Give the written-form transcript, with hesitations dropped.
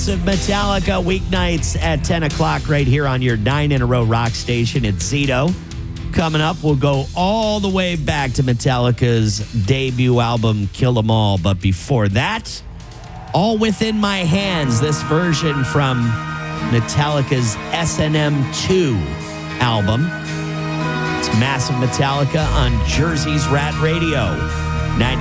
Of Metallica weeknights at 10 o'clock right here on your 9-in-a-row rock station at Zito. Coming up, we'll go all the way back to Metallica's debut album, Kill 'Em All. But before that, All Within My Hands, this version from Metallica's S&M 2 album. It's Massive Metallica on Jersey's Rat Radio.